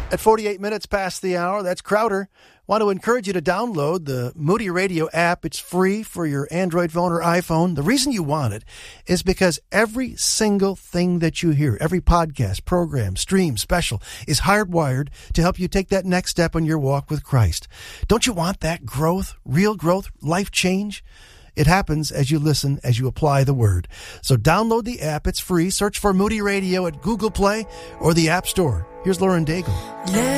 At 48 minutes past the hour, that's Crowder. Want to encourage you to download the Moody Radio app. It's free for your Android phone or iPhone. The reason you want it is because every single thing that you hear, every podcast, program, stream, special, is hardwired to help you take that next step on your walk with Christ. Don't you want that growth, real growth, life change? It happens as you listen, as you apply the Word. So download the app. It's free. Search for Moody Radio at Google Play or the App Store. Here's Lauren Daigle.